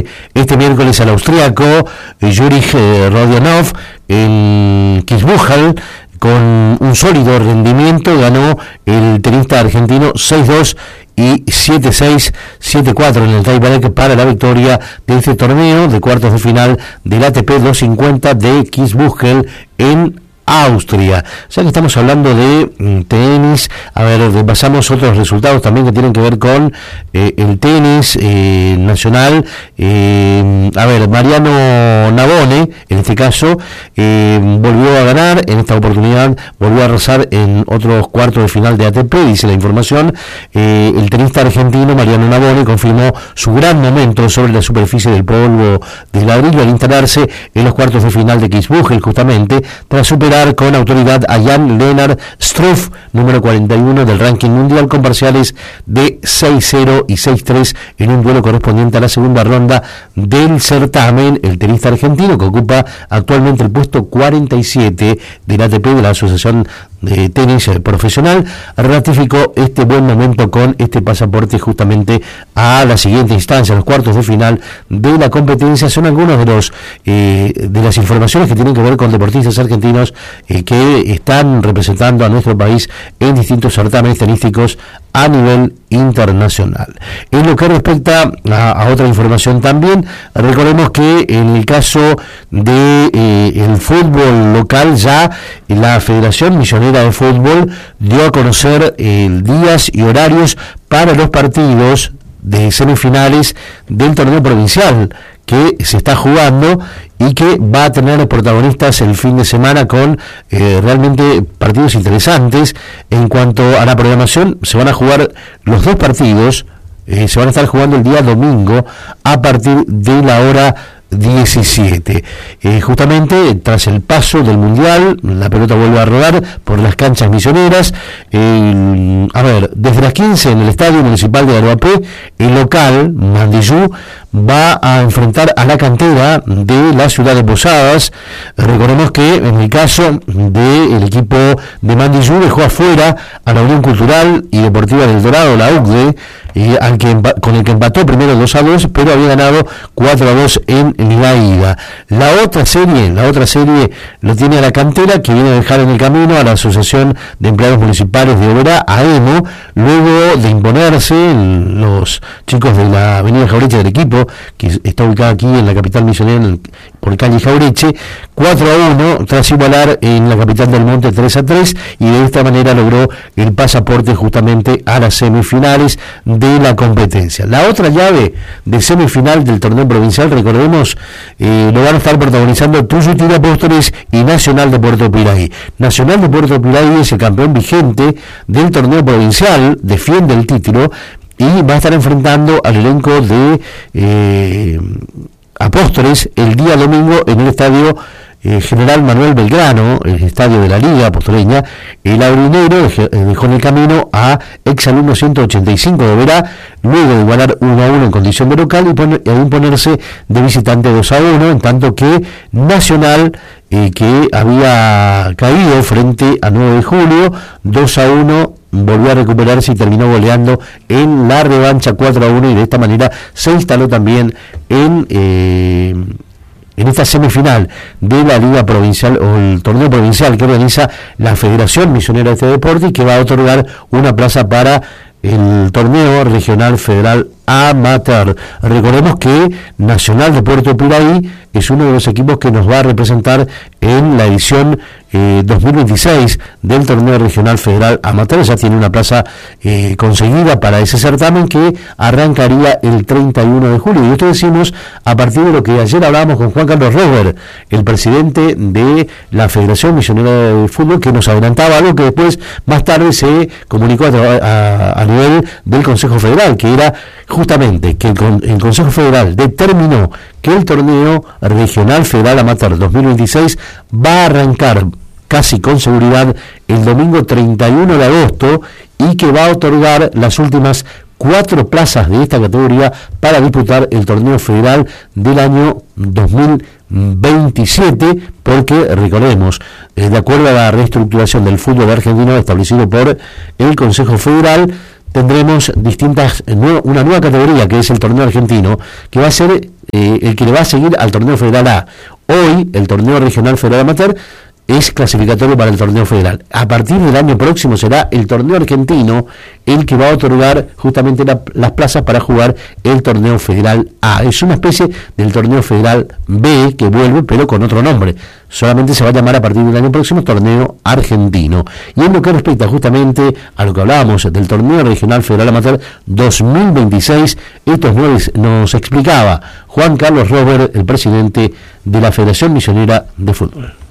este miércoles al austriaco Jurij Rodionov en Kitzbühel. Con un sólido rendimiento ganó el tenista argentino 6-2 y 7-6, 7-4 en el tiebreak para la victoria de este torneo de cuartos de final del ATP 250 de Kitzbühel en Austria. Ya que estamos hablando de tenis, a ver, pasamos otros resultados también que tienen que ver con el tenis nacional. A ver, Mariano Navone, en este caso, volvió a ganar, en esta oportunidad volvió a arrasar en otros cuartos de final de ATP, dice la información. El tenista argentino Mariano Navone confirmó su gran momento sobre la superficie del polvo de ladrillo al instalarse en los cuartos de final de Kitzbühel, justamente, tras superar con autoridad a Jan-Lennard Struff, número 41 del ranking mundial, con parciales de 6-0 y 6-3 en un duelo correspondiente a la segunda ronda del certamen. El tenista argentino, que ocupa actualmente el puesto 47 del ATP, de la Asociación de Tenis Profesional, ratificó este buen momento con este pasaporte justamente a la siguiente instancia, los cuartos de final de la competencia. Son algunos de las informaciones que tienen que ver con deportistas argentinos que están representando a nuestro país en distintos certámenes tenísticos a nivel internacional. En lo que respecta a otra información también, recordemos que en el caso de el fútbol local, ya la Federación Misionera de Fútbol dio a conocer días y horarios para los partidos de semifinales del torneo provincial que se está jugando y que va a tener protagonistas el fin de semana con realmente partidos interesantes. En cuanto a la programación, se van a jugar los dos partidos, se van a estar jugando el día domingo a partir de la hora 17. Justamente tras el paso del Mundial, la pelota vuelve a rodar por las canchas misioneras. A ver, desde las 15 en el Estadio Municipal de Aroapé, el local, Mandillú, va a enfrentar a la cantera de la ciudad de Posadas. Recordemos que en el caso del equipo de Mandillú dejó afuera a la Unión Cultural y Deportiva del Dorado, la UCDE, con el que empató primero 2-2, pero había ganado 4-2 en la ida. La otra serie lo tiene a la cantera, que viene a dejar en el camino a la Asociación de Empleados Municipales de Oberá, AEMO, luego de imponerse los chicos de la Avenida Jaureche del equipo, que está ubicada aquí en la capital misionera, por calle Jaureche, 4-1, tras igualar en la capital del Monte 3-3, y de esta manera logró el pasaporte justamente a las semifinales de la competencia. La otra llave de semifinal del torneo provincial, recordemos, lo van a estar protagonizando Tuyutí Apóstoles y Nacional de Puerto Piraí. Nacional de Puerto Piraí es el campeón vigente del torneo provincial, defiende el título y va a estar enfrentando al elenco de Apóstoles el día domingo en el estadio General Manuel Belgrano, el estadio de la Liga Apostoleña. El aurinegro dejó en el camino a exalumno 185 de Oberá, luego de igualar 1-1 en condición de local y imponerse de visitante 2-1, en tanto que Nacional, que había caído frente a 9 de julio, 2-1, volvió a recuperarse y terminó goleando en la revancha 4-1, y de esta manera se instaló también en esta semifinal de la Liga Provincial, o el torneo provincial que organiza la Federación Misionera de este deporte, y que va a otorgar una plaza para el torneo regional federal amateur. Recordemos que Nacional de Puerto Piraí es uno de los equipos que nos va a representar en la edición 2026 del torneo regional federal amateur. Ya tiene una plaza conseguida para ese certamen, que arrancaría el 31 de julio. Y esto decimos a partir de lo que ayer hablábamos con Juan Carlos Rober, el presidente de la Federación Misionera de Fútbol, que nos adelantaba algo que después, más tarde, se comunicó a nivel del Consejo Federal, que era justamente que el Consejo Federal determinó que el torneo regional federal amateur 2026 va a arrancar casi con seguridad el domingo 31 de agosto, y que va a otorgar las últimas 4 plazas de esta categoría para disputar el torneo federal del año 2027, porque recordemos, de acuerdo a la reestructuración del fútbol argentino establecido por el Consejo Federal, tendremos una nueva categoría, que es el torneo argentino, que va a ser el que le va a seguir al torneo federal A. Hoy, el torneo regional federal amateur es clasificatorio para el torneo federal. A partir del año próximo será el torneo argentino el que va a otorgar justamente las plazas para jugar el torneo federal A. Es una especie del torneo federal B que vuelve, pero con otro nombre. Solamente se va a llamar a partir del año próximo torneo argentino. Y en lo que respecta justamente a lo que hablábamos del torneo regional federal amateur 2026, esto nos explicaba Juan Carlos Robert, el presidente de la Federación Misionera de Fútbol.